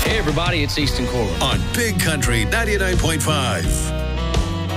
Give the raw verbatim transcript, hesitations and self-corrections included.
Hey, everybody, it's Easton Corbin on Big Country ninety-nine point five.